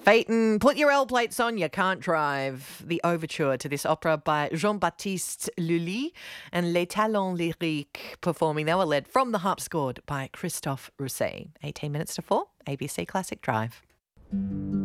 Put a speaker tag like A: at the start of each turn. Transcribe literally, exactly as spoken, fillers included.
A: Phaeton, put your L plates on, you can't drive. The overture to this opera by Jean-Baptiste Lully and Les Talents Lyriques performing. They were led from the harpsichord by Christophe Rousset. eighteen minutes to four, A B C Classic Drive.